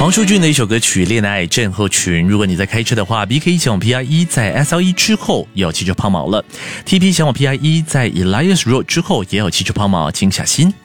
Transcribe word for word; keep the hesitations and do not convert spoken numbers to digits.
黄舒骏的一首歌曲《恋爱症候群》。如果你在开车的话 ，B K 前往 P I E 在 S L E 之后也有汽车抛锚了 ，T P 前往 P I E 在 Elias Road 之后也有汽车抛锚，请小心。